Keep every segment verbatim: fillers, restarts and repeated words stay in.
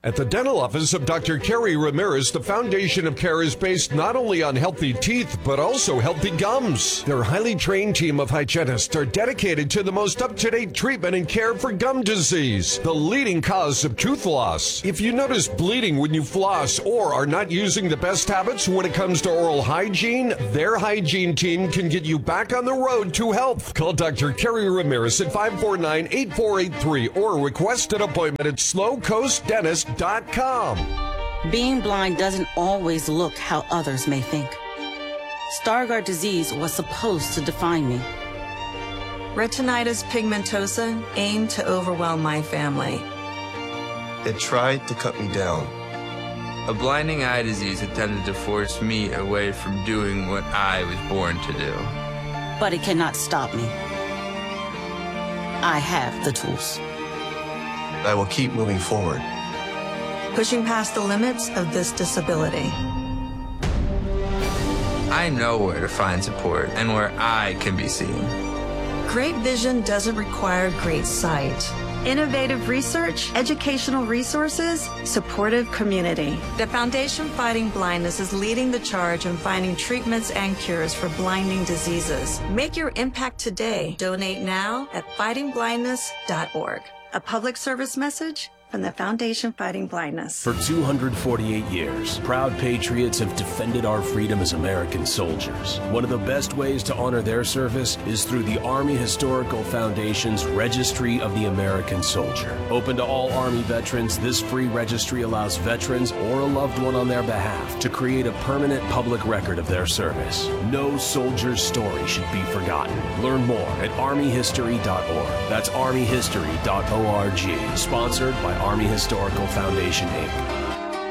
At the dental office of Doctor Kerry Ramirez, the foundation of care is based not only on healthy teeth, but also healthy gums. Their highly trained team of hygienists are dedicated to the most up-to-date treatment and care for gum disease, the leading cause of tooth loss. If you notice bleeding when you floss or are not using the best habits when it comes to oral hygiene, their hygiene team can get you back on the road to health. Call Doctor Kerry Ramirez at five four nine, eight four eight three or request an appointment at slow coast dentist dot com. Being blind doesn't always look how others may think. Stargardt disease was supposed to define me. Retinitis pigmentosa aimed to overwhelm my family. It tried to cut me down. A blinding eye disease attempted to force me away from doing what I was born to do. But it cannot stop me. I have the tools. I will keep moving forward, pushing past the limits of this disability. I know where to find support and where I can be seen. Great vision doesn't require great sight. Innovative research, educational resources, supportive community. The Foundation Fighting Blindness is leading the charge in finding treatments and cures for blinding diseases. Make your impact today. Donate now at fighting blindness dot org. A public service message from the Foundation Fighting Blindness. For two hundred forty-eight years, proud patriots have defended our freedom as American soldiers. One of the best ways to honor their service is through the Army Historical Foundation's Registry of the American Soldier. Open to all Army veterans, this free registry allows veterans or a loved one on their behalf to create a permanent public record of their service. No soldier's story should be forgotten. Learn more at army history dot org. That's army history dot org. Sponsored by Army Historical Foundation, Incorporated.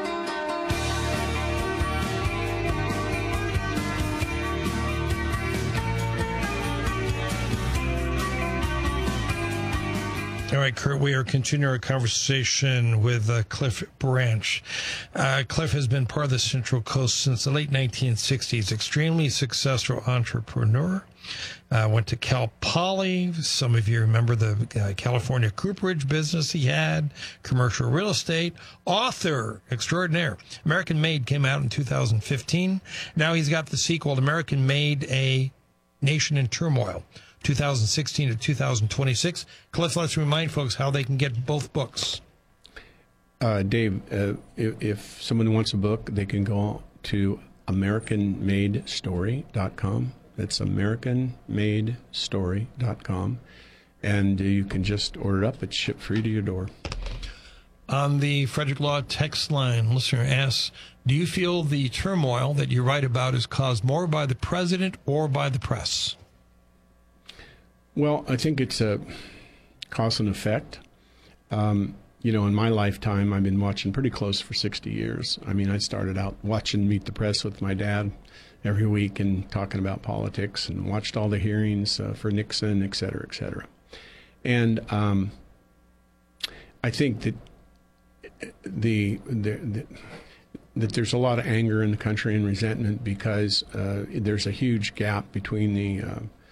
All right, Kurt, we are continuing our conversation with uh, Cliff Branch. Uh, Cliff has been part of the Central Coast since the late nineteen sixties, extremely successful entrepreneur. Uh, went to Cal Poly. Some of you remember the uh, California cooperage business he had, commercial real estate, author extraordinaire. American Made came out in two thousand fifteen. Now he's got the sequel, American Made, A Nation in Turmoil, two thousand sixteen to two thousand twenty-six. Cliff, let's remind folks how they can get both books. Uh, Dave, uh, if, if someone wants a book, they can go to american made story dot com. That's american made story dot com. And uh, you can just order it up. It's shipped free to your door. On the Frederick Law text line, listener asks, do you feel the turmoil that you write about is caused more by the president or by the press? Well, I think it's a cause and effect. Um, you know, in my lifetime, I've been watching pretty close for sixty years. I mean, I started out watching Meet the Press with my dad every week and talking about politics, and watched all the hearings uh, for Nixon, et cetera, et cetera. And um, I think that the, the, the that there's a lot of anger in the country and resentment because uh, there's a huge gap between the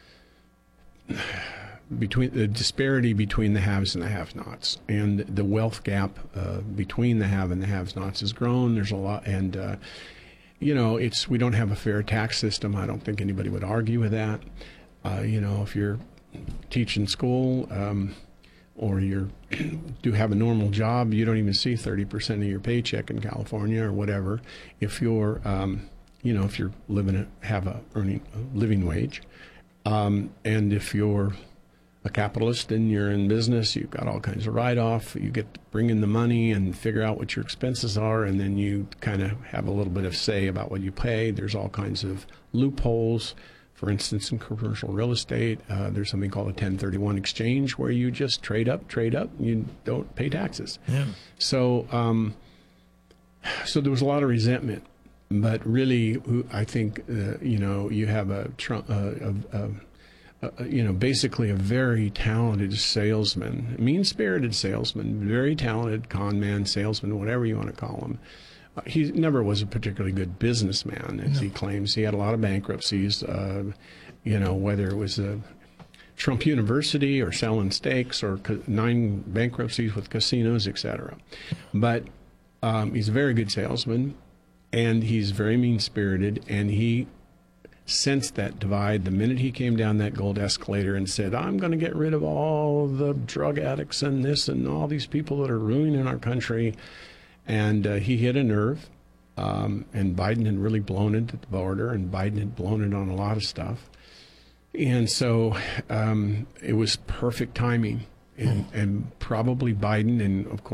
uh, between the disparity between the haves and the have-nots, and the wealth gap uh, between the have and the have-nots has grown. There's a lot, and uh, you know, it's we don't have a fair tax system. I don't think anybody would argue with that. Uh, you know, if you're teaching school um, or you do have a normal job, you don't even see thirty percent of your paycheck in California or whatever. If you're, um, you know, if you're living a, have a earning a living wage, um, and if you're a capitalist and you're in business, you've got all kinds of write-off. You get to bring in the money and figure out what your expenses are, and then you kind of have a little bit of say about what you pay. There's all kinds of loopholes. For instance, in commercial real estate, uh, there's something called a ten thirty-one exchange where you just trade up, trade up, and you don't pay taxes. Yeah. So, um, so there was a lot of resentment. But really, I think, uh, you know, you have a, uh, a, a Uh, you know, basically a very talented salesman, mean-spirited salesman, very talented con man, salesman, whatever you want to call him. Uh, he never was a particularly good businessman, as no. he claims. He had a lot of bankruptcies, uh, you know, whether it was a Trump University or selling steaks or nine bankruptcies with casinos, et cetera. But Um, he's a very good salesman, and he's very mean-spirited, and he sensed that divide the minute he came down that gold escalator and said, I'm going to get rid of all the drug addicts and this and all these people that are ruining our country. And uh, he hit a nerve, um, and Biden had really blown it at the border, and Biden had blown it on a lot of stuff. And so um, it was perfect timing. And, and probably Biden, and of course,